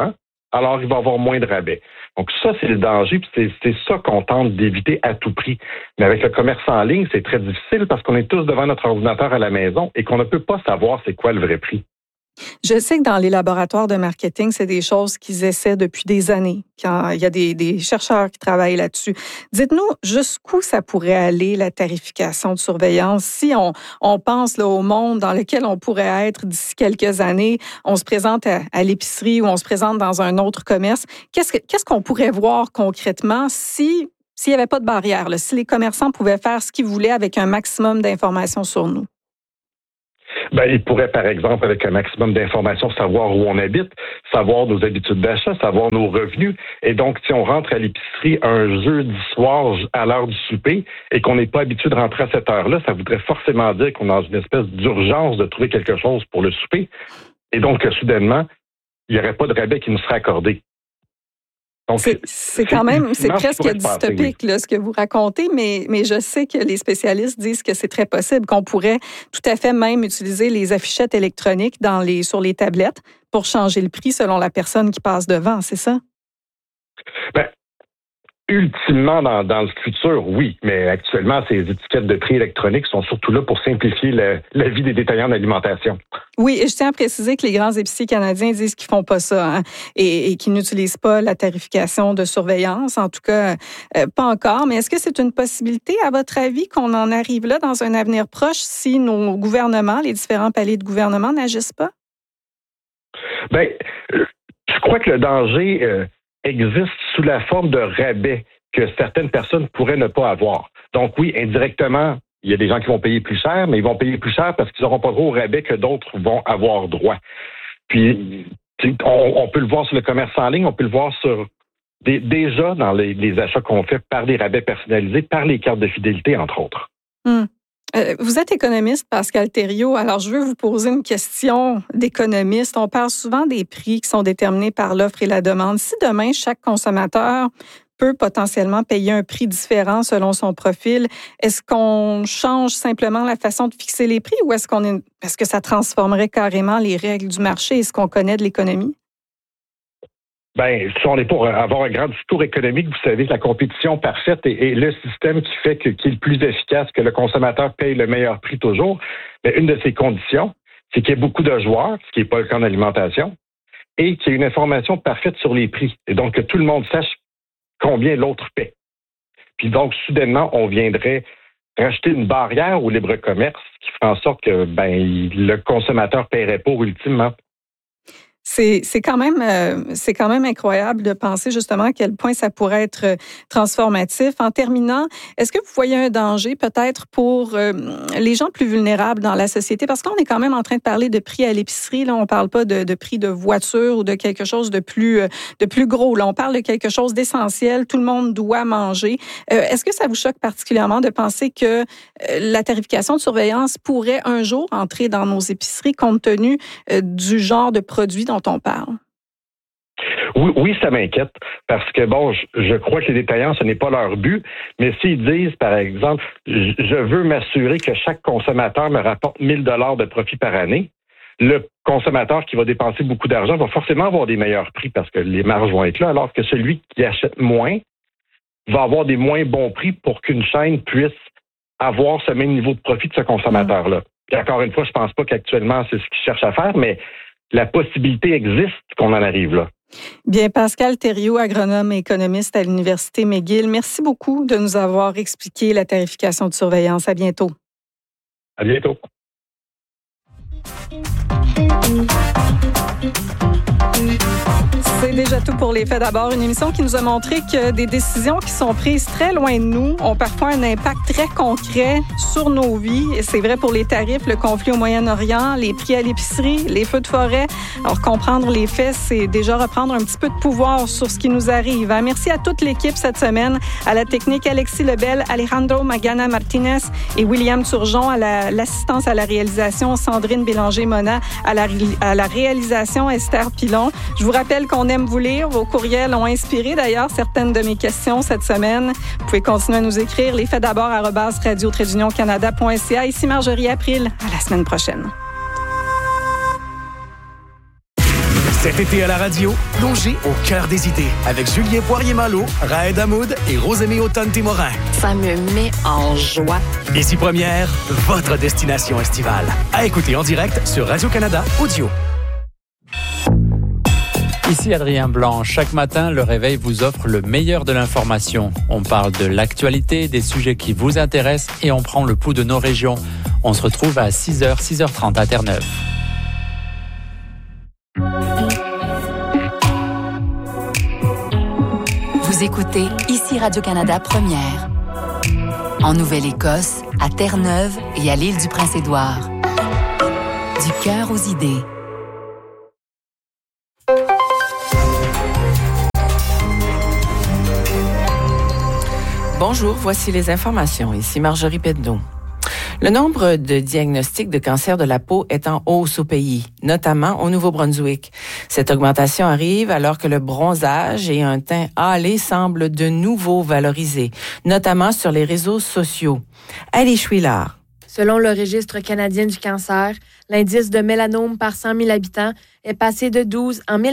Speaker 14: alors il va y avoir moins de rabais. Donc ça, c'est le danger, puis c'est ça qu'on tente d'éviter à tout prix. Mais avec le commerce en ligne, c'est très difficile parce qu'on est tous devant notre ordinateur à la maison et qu'on ne peut pas savoir c'est quoi le vrai prix.
Speaker 2: Je sais que dans les laboratoires de marketing, c'est des choses qu'ils essaient depuis des années. Il y a des chercheurs qui travaillent là-dessus. Dites-nous jusqu'où ça pourrait aller, la tarification de surveillance, si on pense là, au monde dans lequel on pourrait être d'ici quelques années. On se présente à l'épicerie ou on se présente dans un autre commerce. Qu'est-ce qu'on pourrait voir concrètement s'il n'y avait pas de barrière, là, si les commerçants pouvaient faire ce qu'ils voulaient avec un maximum d'informations sur nous?
Speaker 14: Ben, ils pourraient, par exemple, avec un maximum d'informations, savoir où on habite, savoir nos habitudes d'achat, savoir nos revenus. Et donc, si on rentre à l'épicerie un jeudi soir à l'heure du souper et qu'on n'est pas habitué de rentrer à cette heure-là, ça voudrait forcément dire qu'on est dans une espèce d'urgence de trouver quelque chose pour le souper. Et donc, soudainement, il n'y aurait pas de rabais qui nous serait accordé. Donc,
Speaker 2: c'est presque dystopique là, ce que vous racontez, mais je sais que les spécialistes disent que c'est très possible, qu'on pourrait tout à fait même utiliser les affichettes électroniques sur les tablettes pour changer le prix selon la personne qui passe devant, c'est ça?
Speaker 14: Ben, ultimement, dans le futur, oui, mais actuellement, ces étiquettes de prix électroniques sont surtout là pour simplifier la vie des détaillants d'alimentation.
Speaker 2: Oui, et je tiens à préciser que les grands épiciers canadiens disent qu'ils font pas ça et qu'ils n'utilisent pas la tarification de surveillance, en tout cas, pas encore. Mais est-ce que c'est une possibilité, à votre avis, qu'on en arrive là dans un avenir proche si nos gouvernements, les différents paliers de gouvernement n'agissent pas?
Speaker 14: Bien, je crois que le danger existe sous la forme de rabais que certaines personnes pourraient ne pas avoir. Donc oui, indirectement, il y a des gens qui vont payer plus cher, mais ils vont payer plus cher parce qu'ils n'auront pas droit au rabais que d'autres vont avoir droit. Puis, on peut le voir sur le commerce en ligne, on peut le voir sur déjà dans les achats qu'on fait par les rabais personnalisés, par les cartes de fidélité, entre autres.
Speaker 2: Vous êtes économiste, Pascal Thériault. Alors, je veux vous poser une question d'économiste. On parle souvent des prix qui sont déterminés par l'offre et la demande. Si demain, chaque consommateur peut potentiellement payer un prix différent selon son profil, est-ce qu'on change simplement la façon de fixer les prix ou est-ce que ça transformerait carrément les règles du marché et ce qu'on connaît de l'économie?
Speaker 14: Ben, si on est pour avoir un grand discours économique, vous savez que la compétition parfaite est le système qui fait qui est le plus efficace, que le consommateur paye le meilleur prix toujours. Mais une de ces conditions, c'est qu'il y ait beaucoup de joueurs, ce qui n'est pas le cas en alimentation, et qu'il y ait une information parfaite sur les prix. Et donc, que tout le monde sache combien l'autre paie. Puis donc, soudainement, on viendrait rajouter une barrière au libre commerce qui ferait en sorte que le consommateur paierait pas ultimement.
Speaker 2: C'est quand même incroyable de penser justement à quel point ça pourrait être transformatif. En terminant, est-ce que vous voyez un danger peut-être pour les gens plus vulnérables dans la société? Parce qu'on est quand même en train de parler de prix à l'épicerie. Là, on parle pas de prix de voiture ou de quelque chose de plus gros. Là, on parle de quelque chose d'essentiel. Tout le monde doit manger. Est-ce que ça vous choque particulièrement de penser que la tarification de surveillance pourrait un jour entrer dans nos épiceries compte tenu du genre de produits dont on parle?
Speaker 14: Oui, ça m'inquiète parce que, je crois que les détaillants, ce n'est pas leur but, mais s'ils disent, par exemple, je veux m'assurer que chaque consommateur me rapporte 1 000 $ de profit par année, le consommateur qui va dépenser beaucoup d'argent va forcément avoir des meilleurs prix parce que les marges vont être là, alors que celui qui achète moins va avoir des moins bons prix pour qu'une chaîne puisse avoir ce même niveau de profit de ce consommateur-là. Puis encore une fois, je pense pas qu'actuellement, c'est ce qu'ils cherchent à faire, mais la possibilité existe qu'on en arrive là.
Speaker 2: Bien, Pascal Thériault, agronome et économiste à l'Université McGill, merci beaucoup de nous avoir expliqué la tarification de surveillance. À bientôt.
Speaker 14: À bientôt.
Speaker 2: C'est déjà tout pour Les Faits d'abord, une émission qui nous a montré que des décisions qui sont prises très loin de nous ont parfois un impact très concret sur nos vies. Et c'est vrai pour les tarifs, le conflit au Moyen-Orient, les prix à l'épicerie, les feux de forêt. Alors, comprendre les faits, c'est déjà reprendre un petit peu de pouvoir sur ce qui nous arrive. Merci à toute l'équipe cette semaine, à la technique Alexis Lebel, Alejandro Magana Martinez et William Turgeon, à l'assistance à la réalisation, Sandrine Bélanger-Mona, à la réalisation, Esther Pilon. Je vous rappelle qu'on aime vous lire. Vos courriels ont inspiré d'ailleurs certaines de mes questions cette semaine. Vous pouvez continuer à nous écrire lesfaitsdabord@radio-canada.ca. Ici Marjorie April. À la semaine prochaine.
Speaker 15: Cet été à la radio, plongez au cœur des idées avec Julien Poirier-Malo, Raed Hamoud et Rosémie Autonne-Témorin.
Speaker 16: Ça me met en joie.
Speaker 15: Ici Première, votre destination estivale. À écouter en direct sur Radio-Canada Audio.
Speaker 17: Ici Adrien Blanc. Chaque matin, Le Réveil vous offre le meilleur de l'information. On parle de l'actualité, des sujets qui vous intéressent et on prend le pouls de nos régions. On se retrouve à 6h, 6h30 à Terre-Neuve.
Speaker 18: Vous écoutez ici Radio-Canada Première. En Nouvelle-Écosse, à Terre-Neuve et à l'île du Prince-Édouard. Du cœur aux idées.
Speaker 19: Bonjour, voici les informations. Ici Marjorie Pedneau. Le nombre de diagnostics de cancer de la peau est en hausse au pays, notamment au Nouveau-Brunswick. Cette augmentation arrive alors que le bronzage et un teint hâlé semblent de nouveau valorisés, notamment sur les réseaux sociaux. Alice Huillard.
Speaker 20: Selon le Registre canadien du cancer, l'indice de mélanome par 100 000 habitants est passé de 12 en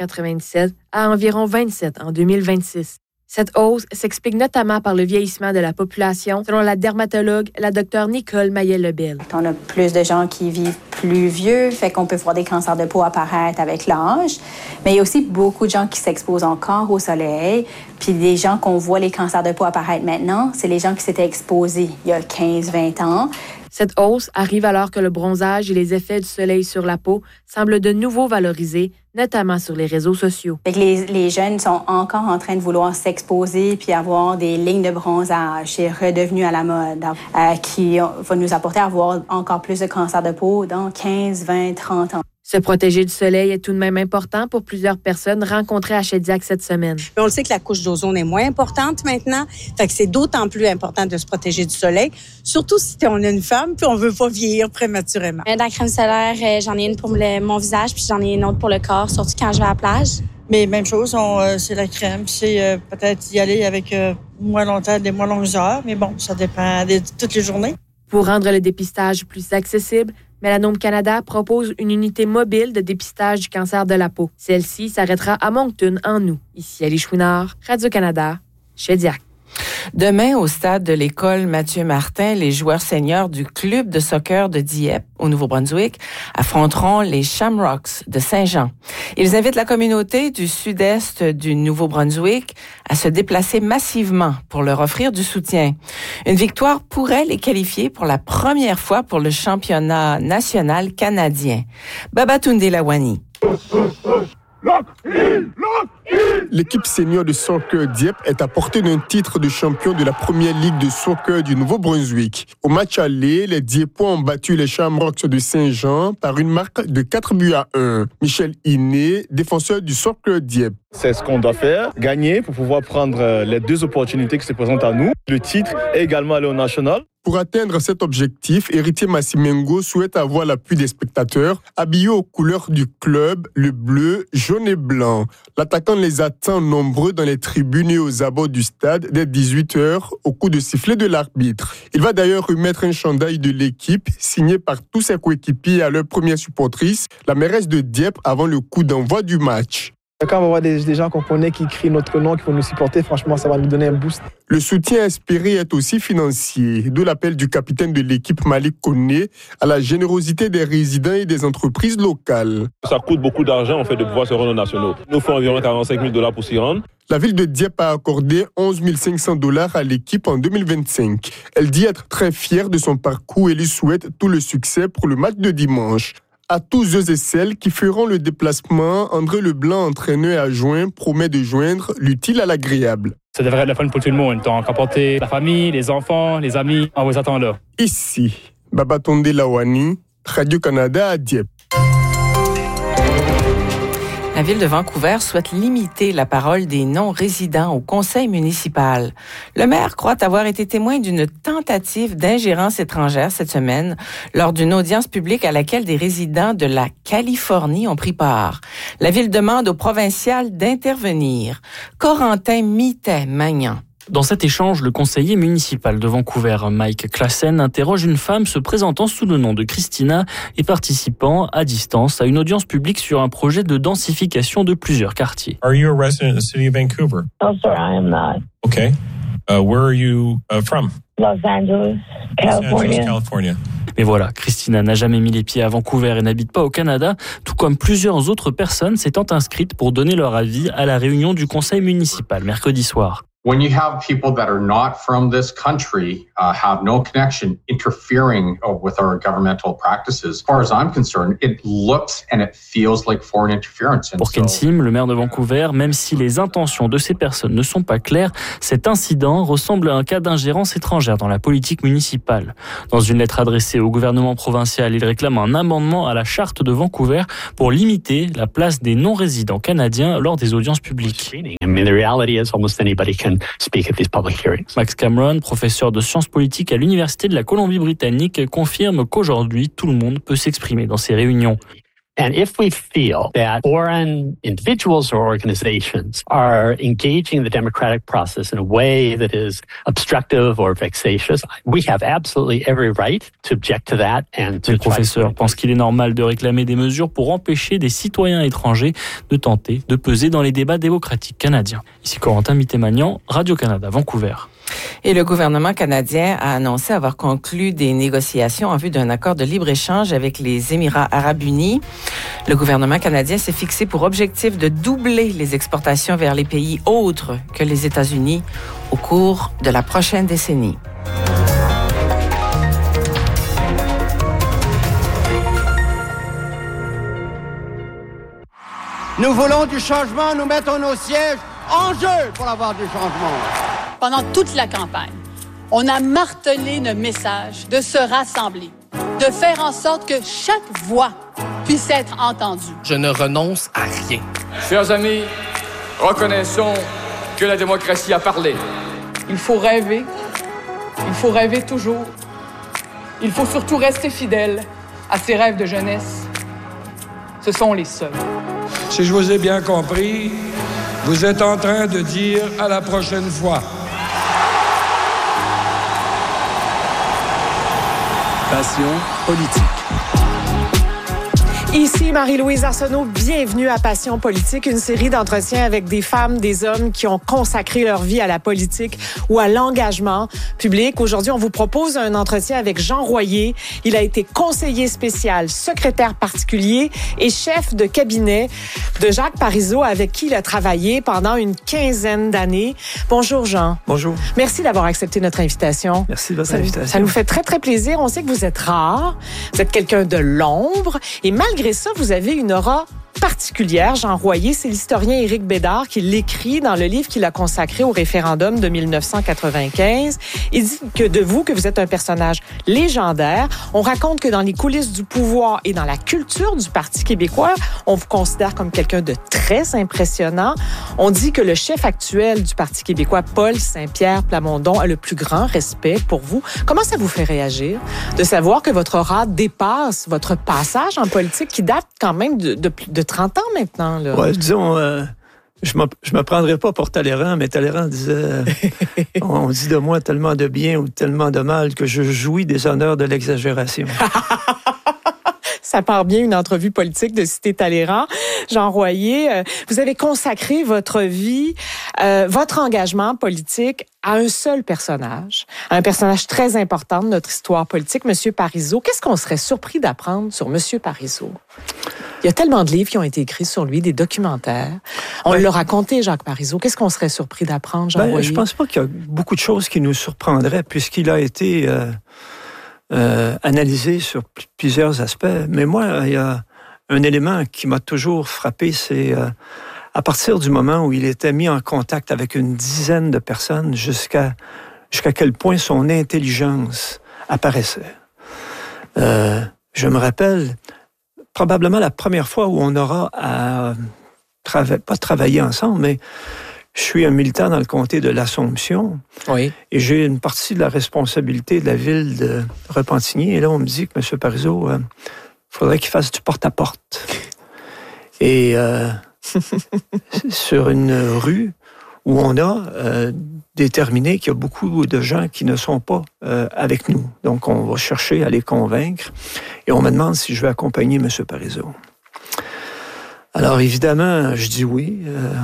Speaker 20: 1997 à environ 27 en 2026. Cette hausse s'explique notamment par le vieillissement de la population, selon la dermatologue, la Dr Nicole Maillet-Lebel.
Speaker 21: On a plus de gens qui vivent plus vieux, fait qu'on peut voir des cancers de peau apparaître avec l'âge. Mais il y a aussi beaucoup de gens qui s'exposent encore au soleil. Puis des gens qu'on voit les cancers de peau apparaître maintenant, c'est les gens qui s'étaient exposés il y a 15-20 ans.
Speaker 20: Cette hausse arrive alors que le bronzage et les effets du soleil sur la peau semblent de nouveau valorisés, notamment sur les réseaux sociaux.
Speaker 21: Les jeunes sont encore en train de vouloir s'exposer puis avoir des lignes de bronzage. C'est redevenu à la mode, qui va nous apporter à avoir encore plus de cancers de peau dans 15, 20, 30 ans.
Speaker 20: Se protéger du soleil est tout de même important pour plusieurs personnes rencontrées à Shediac cette semaine.
Speaker 22: On le sait que la couche d'ozone est moins importante maintenant, fait que c'est d'autant plus important de se protéger du soleil, surtout si on est une femme puis on veut pas vieillir prématurément.
Speaker 23: Dans la crème solaire, j'en ai une pour mon visage puis j'en ai une autre pour le corps, surtout quand je vais à la plage.
Speaker 24: Mais même chose, c'est la crème, c'est peut-être y aller avec moins longtemps, des moins longues heures, mais bon, ça dépend de toutes les journées.
Speaker 20: Pour rendre le dépistage plus accessible, Mélanome Canada propose une unité mobile de dépistage du cancer de la peau. Celle-ci s'arrêtera à Moncton en août. Ici Alice Chouinard, Radio-Canada, Shediac.
Speaker 19: Demain, au stade de l'école Mathieu Martin, les joueurs seniors du club de soccer de Dieppe, au Nouveau-Brunswick, affronteront les Shamrocks de Saint-Jean. Ils invitent la communauté du sud-est du Nouveau-Brunswick à se déplacer massivement pour leur offrir du soutien. Une victoire pourrait les qualifier pour la première fois pour le championnat national canadien. Babatunde Lawani.
Speaker 25: L'équipe senior de soccer Dieppe est à portée d'un titre de champion de la première ligue de soccer du Nouveau-Brunswick. Au match aller, les Dieppois ont battu les Shamrocks de Saint-Jean par une marque de 4-1. Michel Iné, défenseur du soccer Dieppe.
Speaker 26: C'est ce qu'on doit faire, gagner pour pouvoir prendre les deux opportunités qui se présentent à nous, le titre et également aller au national.
Speaker 25: Pour atteindre cet objectif, Héritier Massimengo souhaite avoir l'appui des spectateurs, habillés aux couleurs du club, le bleu, jaune et blanc. L'attaquant les attend nombreux dans les tribunes et aux abords du stade dès 18h au coup de sifflet de l'arbitre. Il va d'ailleurs remettre un chandail de l'équipe signé par tous ses coéquipiers à leur première supportrice, la mairesse de Dieppe, avant le coup d'envoi du match.
Speaker 27: Quand on va voir des gens qu'on connaît qui crient notre nom, qui vont nous supporter, franchement, ça va nous donner un boost.
Speaker 25: Le soutien espéré est aussi financier, d'où l'appel du capitaine de l'équipe Malik Koné à la générosité des résidents et des entreprises locales.
Speaker 26: Ça coûte beaucoup d'argent en fait de pouvoir se rendre aux nationaux. Il nous faut environ $45 000 pour s'y rendre.
Speaker 25: La ville de Dieppe a accordé $11 500 à l'équipe en 2025. Elle dit être très fière de son parcours et lui souhaite tout le succès pour le match de dimanche. À tous ceux et celles qui feront le déplacement, André Leblanc, entraîneur et adjoint, promet de joindre l'utile à l'agréable.
Speaker 28: Ça devrait être le fun pour tout le monde. Donc, emporter la famille, les enfants, les amis, on vous attend là.
Speaker 25: Ici, Babatunde Lawani, Radio-Canada à Dieppe.
Speaker 19: La Ville de Vancouver souhaite limiter la parole des non-résidents au conseil municipal. Le maire croit avoir été témoin d'une tentative d'ingérence étrangère cette semaine lors d'une audience publique à laquelle des résidents de la Californie ont pris part. La Ville demande au provincial d'intervenir. Corentin Mitet-Magnan.
Speaker 3: Dans cet échange, le conseiller municipal de Vancouver, Mike Klassen, interroge une femme se présentant sous le nom de Christina et participant à distance à une audience publique sur un projet de densification de plusieurs quartiers.
Speaker 5: Are you a resident of the city of Vancouver?
Speaker 6: No, sir, I am not.
Speaker 5: Okay. Where are you from?
Speaker 6: Los Angeles, California.
Speaker 5: California.
Speaker 3: Mais voilà, Christina n'a jamais mis les pieds à Vancouver et n'habite pas au Canada, tout comme plusieurs autres personnes s'étant inscrites pour donner leur avis à la réunion du conseil municipal mercredi soir.
Speaker 7: When you have people that are not from this country, have no connection, interfering with our governmental practices, as far as I'm concerned, it looks and it feels like foreign interference.
Speaker 3: Pour Ken Sim, le maire de Vancouver, même si les intentions de ces personnes ne sont pas claires, cet incident ressemble à un cas d'ingérence étrangère dans la politique municipale. Dans une lettre adressée au gouvernement provincial, il réclame un amendement à la charte de Vancouver pour limiter la place des non-résidents canadiens lors des audiences publiques. Max Cameron, professeur de sciences politiques à l'Université de la Colombie-Britannique, confirme qu'aujourd'hui, tout le monde peut s'exprimer dans ces réunions.
Speaker 8: And if we feel that foreign individuals or organizations are engaging the democratic process in a way that is obstructive or vexatious, we have absolutely every right to object to that and to.
Speaker 3: Le professeur pense qu'il est normal de réclamer des mesures pour empêcher des citoyens étrangers de tenter de peser dans les débats démocratiques canadiens. Ici Corentin Mitté-Magnan, Radio-Canada, Vancouver.
Speaker 19: Et le gouvernement canadien a annoncé avoir conclu des négociations en vue d'un accord de libre-échange avec les Émirats arabes unis. Le gouvernement canadien s'est fixé pour objectif de doubler les exportations vers les pays autres que les États-Unis au cours de la prochaine décennie.
Speaker 9: Nous voulons du changement, nous mettons nos sièges en jeu pour avoir du changement.
Speaker 10: Pendant toute la campagne, on a martelé le message de se rassembler, de faire en sorte que chaque voix puisse être entendue.
Speaker 11: Je ne renonce à rien.
Speaker 29: Chers amis, reconnaissons que la démocratie a parlé.
Speaker 30: Il faut rêver toujours. Il faut surtout rester fidèle à ses rêves de jeunesse. Ce sont les seuls.
Speaker 31: Si je vous ai bien compris, vous êtes en train de dire à la prochaine fois.
Speaker 15: Passion politique.
Speaker 32: Ici Marie-Louise Arsenault, bienvenue à Passion politique, une série d'entretiens avec des femmes, des hommes qui ont consacré leur vie à la politique ou à l'engagement public. Aujourd'hui, on vous propose un entretien avec Jean Royer. Il a été conseiller spécial, secrétaire particulier et chef de cabinet de Jacques Parizeau, avec qui il a travaillé pendant une quinzaine d'années. Bonjour Jean.
Speaker 33: Bonjour.
Speaker 32: Merci d'avoir accepté notre invitation.
Speaker 33: Merci de votre invitation.
Speaker 32: Ça nous fait très, très plaisir. On sait que vous êtes rare, vous êtes quelqu'un de l'ombre et malgré ça, vous avez une aura particulière. Jean Royer, c'est l'historien Éric Bédard qui l'écrit dans le livre qu'il a consacré au référendum de 1995. Il dit que vous êtes un personnage légendaire. On raconte que dans les coulisses du pouvoir et dans la culture du Parti québécois, on vous considère comme quelqu'un de très impressionnant. On dit que le chef actuel du Parti québécois, Paul Saint-Pierre Plamondon, a le plus grand respect pour vous. Comment ça vous fait réagir de savoir que votre aura dépasse votre passage en politique qui date quand même de 30 ans maintenant, là?
Speaker 33: Ouais, disons, je me prendrais pas pour Talleyrand, mais Talleyrand disait on dit de moi tellement de bien ou tellement de mal que je jouis des honneurs de l'exagération.
Speaker 32: Ça part bien une entrevue politique de citer Talleyrand. Jean Royer, vous avez consacré votre vie, votre engagement politique à un seul personnage, un personnage très important de notre histoire politique, M. Parizeau. Qu'est-ce qu'on serait surpris d'apprendre sur M. Parizeau? Il y a tellement de livres qui ont été écrits sur lui, des documentaires. On l'a raconté, Jacques Parizeau. Qu'est-ce qu'on serait surpris d'apprendre, Jean Royer?
Speaker 33: Je pense pas qu'il y a beaucoup de choses qui nous surprendraient, puisqu'il a été analysé sur plusieurs aspects. Mais moi, il y a un élément qui m'a toujours frappé, c'est à partir du moment où il était mis en contact avec une dizaine de personnes, jusqu'à quel point son intelligence apparaissait. Je me rappelle probablement la première fois où on aura pas travaillé ensemble, mais je suis un militant dans le comté de l'Assomption.
Speaker 32: Oui.
Speaker 33: Et j'ai une partie de la responsabilité de la ville de Repentigny. Et là, on me dit que M. Parizeau, faudrait qu'il fasse du porte-à-porte. Et sur une rue où on a déterminé qu'il y a beaucoup de gens qui ne sont pas avec nous. Donc, on va chercher à les convaincre. Et on me demande si je vais accompagner M. Parizeau. Alors, évidemment, je dis oui.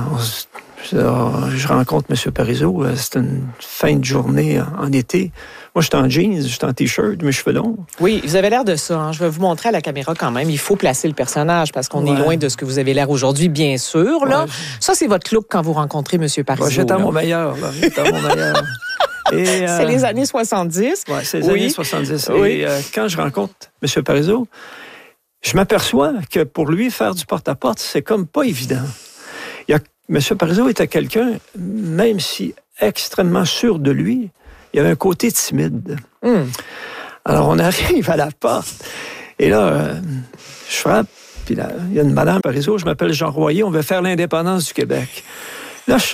Speaker 33: Je rencontre M. Parizeau. C'est une fin de journée en été. Moi, j'étais en jeans, j'étais en T-shirt, mes cheveux longs.
Speaker 32: Oui, vous avez l'air de ça. Hein. Je vais vous montrer à la caméra quand même. Il faut placer le personnage parce qu'on est loin de ce que vous avez l'air aujourd'hui, bien sûr. Là. Ça, c'est votre look quand vous rencontrez M. Parizeau.
Speaker 33: J'étais à mon meilleur. J'étais à mon meilleur.
Speaker 32: C'est les années 70.
Speaker 33: Oui, c'est les années 70. Oui. Et quand je rencontre M. Parizeau, je m'aperçois que pour lui, faire du porte-à-porte, c'est comme pas évident. M. Parizeau était quelqu'un, même si extrêmement sûr de lui, il y avait un côté timide. Alors, on arrive à la porte, et là, je frappe, puis là, il y a une madame Parizeau, je m'appelle Jean Royer, on veut faire l'indépendance du Québec. Là, je